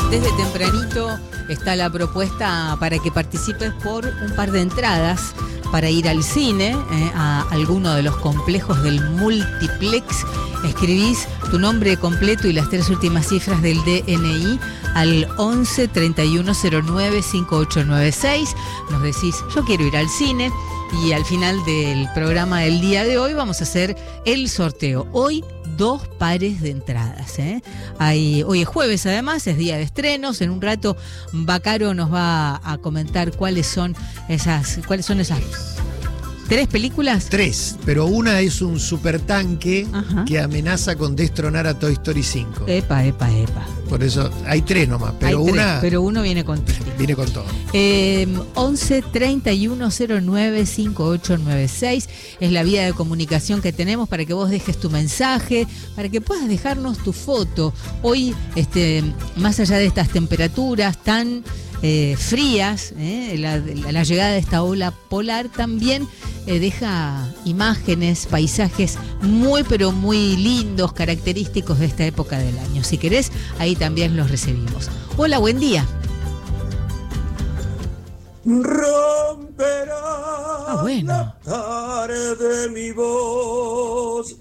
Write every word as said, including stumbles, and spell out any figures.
Desde tempranito está la propuesta para que participes por un par de entradas para ir al cine, eh, a alguno de los complejos del multiplex. Escribís tu nombre completo y las tres últimas cifras del D N I al once treinta y uno cero nueve cincuenta y ocho noventa y seis. Nos decís, yo quiero ir al cine. Y al final del programa del día de hoy vamos a hacer el sorteo. Hoy dos pares de entradas, ¿eh? Hay, hoy es jueves, además, es día de estrenos. En un rato Bacaro nos va a comentar cuáles son esas, cuáles son esas tres películas. Tres, pero una es un supertanque Ajá. que amenaza con destronar a Toy Story cinco. Epa, epa, epa. Por eso hay tres nomás, pero Hay tres, una pero uno viene con viene con todo. Eh, once treinta y uno cero nueve cincuenta y ocho noventa y seis es la vía de comunicación que tenemos para que vos dejes tu mensaje, para que puedas dejarnos tu foto. Hoy, este, más allá de estas temperaturas tan eh, frías, eh, la, la, la llegada de esta ola polar también eh, deja imágenes, paisajes muy pero muy lindos, característicos de esta época del año. Si querés, ahí también los recibimos. Hola, buen día. Romperá Ah, bueno. la tarde mi voz